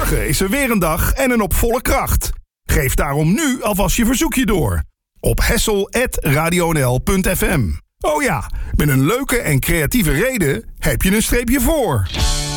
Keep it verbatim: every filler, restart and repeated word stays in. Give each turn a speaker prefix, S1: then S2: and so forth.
S1: Morgen is er weer een dag en een op volle kracht. Geef daarom nu alvast je verzoekje door. Op hessel punt radio n l punt f m. Oh ja, met een leuke en creatieve reden heb je een streepje voor.